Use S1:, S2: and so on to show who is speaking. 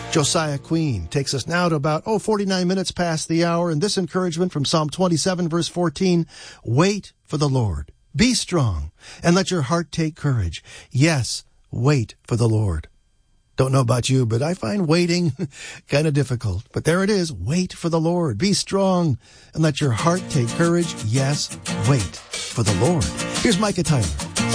S1: Josiah Queen takes us now to about, 49 minutes past the hour. And this encouragement from Psalm 27, verse 14, wait for the Lord. Be strong and let your heart take courage. Yes, wait for the Lord. Don't know about you, but I find waiting kind of difficult. But there it is. Wait for the Lord. Be strong and let your heart take courage. Yes, wait for the Lord. Here's Micah Tyler.